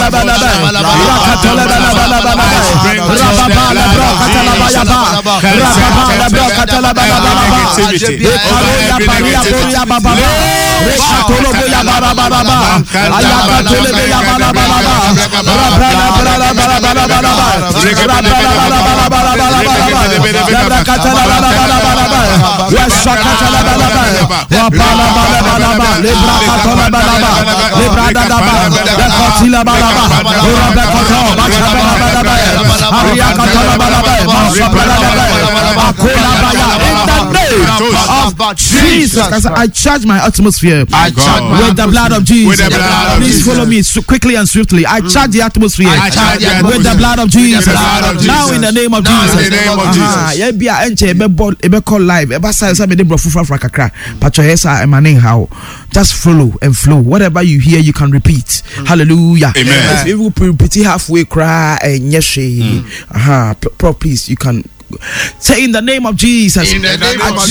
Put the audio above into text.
Jesus, I charge my atmosphere with the blood of Jesus. Please follow me quickly and swiftly. I charge the atmosphere with the blood of Jesus. Now in the name of Jesus. Just follow and flow. Whatever you hear, you can repeat. Hallelujah. Amen. If you will repeat halfway, cry and please, you can say in the name of Jesus. In the name of